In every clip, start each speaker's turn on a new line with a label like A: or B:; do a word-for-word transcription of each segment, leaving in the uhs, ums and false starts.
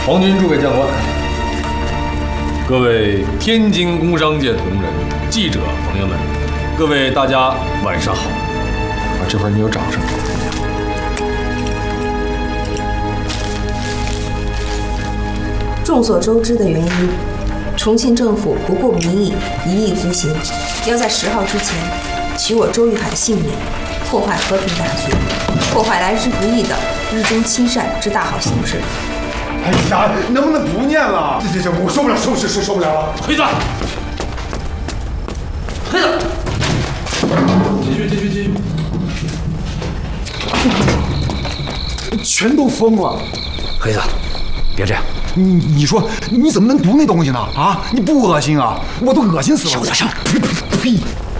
A: 皇军诸位将官，各位天津工商界同仁、记者朋友们，各位大家晚上好！啊，这会儿你有掌声。
B: 众所周知的原因，重庆政府不顾民意，一意孤行，要在十号之前取我周玉海的性命，破坏和平大局，破坏来之不易的日中亲善之大好形势。
C: 哎呀，能不能不念了？这这这，我受不了，受受受受不了了！
A: 黑子，黑子，继续继续继续。
C: 全都疯了！
D: 黑子，别这样。
C: 你你说你怎么能读那东西呢？啊，你不恶心啊？我都恶心死了！
D: 小点声！
C: 呸！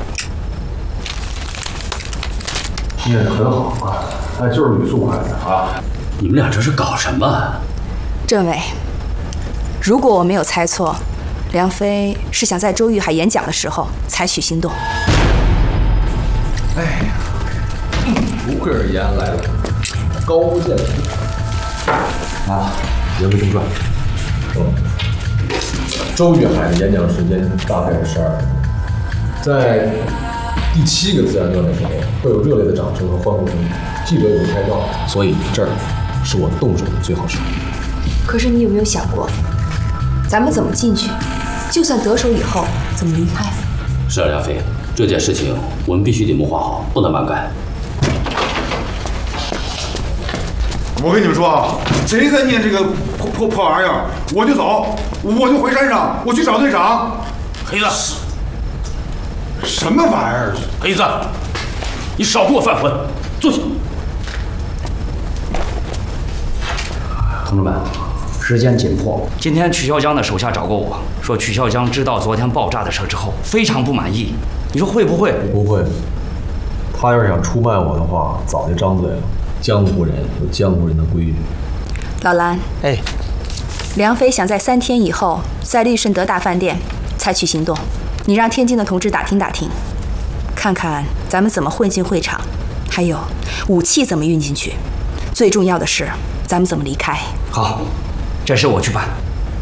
A: 念得很好啊，哎，就是语速快啊！
D: 你们俩这是搞什么？
B: 政委，如果我没有猜错，梁飞是想在周玉海演讲的时候采取行动。
A: 哎呀，不愧是延安来的，高屋建瓴。啊，言归正传。嗯，周玉海的演讲时间大概是十二分钟，在第七个自然段的时候，会有热烈的掌声和欢呼声，记者也会拍照，所以这儿是我动手的最好时机。
B: 可是你有没有想过，咱们怎么进去？就算得手以后，怎么离开？
D: 是啊，梁飞，这件事情我们必须得谋划好，不能慢干。
C: 我跟你们说啊，谁再念这个破破破玩意儿，我就走，我就回山上，我去找队长。
D: 黑子，
C: 什么玩意儿？
D: 黑子，你少给我犯浑，坐下。同志们，时间紧迫。今天曲孝江的手下找过我，说曲孝江知道昨天爆炸的事之后，非常不满意。你说会不会？
A: 不会。他要是想出卖我的话，早就张嘴了。江湖人有江湖人的规矩。
B: 老蓝，
E: 哎，
B: 梁飞想在三天以后在利顺德大饭店采取行动，你让天津的同志打听打听，看看咱们怎么混进会场，还有武器怎么运进去，最重要的是咱们怎么离开。
D: 好，这事我去办。